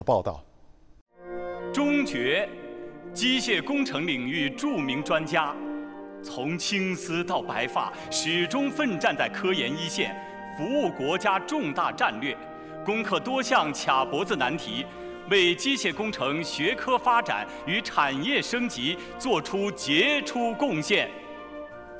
报道。 钟觉，机械工程领域著名专家，从青丝到白发，始终奋战在科研一线，服务国家重大战略，攻克多项卡脖子难题，为机械工程学科发展与产业升级作出杰出贡献。